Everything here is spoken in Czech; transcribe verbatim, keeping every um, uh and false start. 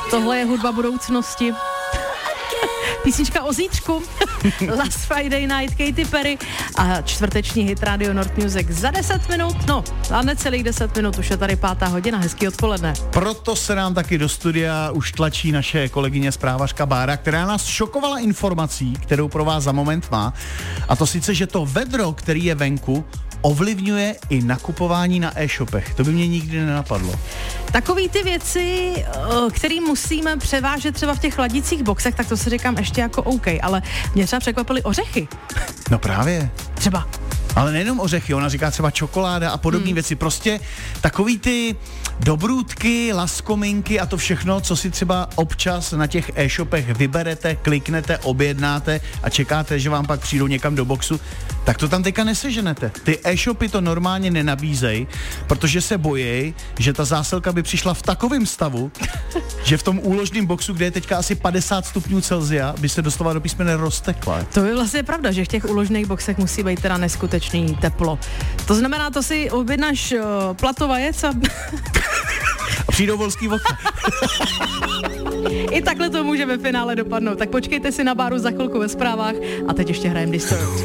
Tohle je hudba budoucnosti. Písnička o zítřku. Last Friday Night, Katy Perry a čtvrteční hit Radio Nord Music za deset minut, no a necelých deset minut, už je tady pátá hodina, hezký odpoledne. Proto se nám taky do studia už tlačí naše kolegyně zprávařka Bára, která nás šokovala informací, kterou pro vás za moment má, a to sice, že to vedro, který je venku, ovlivňuje i nakupování na e-shopech. To by mě nikdy nenapadlo. Takový ty věci, které musíme převážet třeba v těch chladicích boxech, tak to si říkám ještě jako OK, ale mě třeba překvapily ořechy. No právě. Třeba. Ale nejenom ořechy, ona říká třeba čokoláda a podobné hmm. věci. Prostě takový ty dobrůdky, laskominky a to všechno, co si třeba občas na těch e-shopech vyberete, kliknete, objednáte a čekáte, že vám pak přijdou někam do boxu, tak to tam teďka neseženete. Ty e-shopy to normálně nenabízejí, protože se bojí, že ta zásilka by přišla v takovém stavu, že v tom úložném boxu, kde je teďka asi padesát stupňů Celsia, by se dostala do písmene roztekla. To je vlastně pravda, že v těch úložných boxech musí být teda neskutečný teplo. To znamená, to si objednáš uh, plato vajec a... a přijdou volský okna. I takhle to může ve finále dopadnout. Tak počkejte si na Báru za chvilku ve zprávách a teď ještě hrajem Disturbed.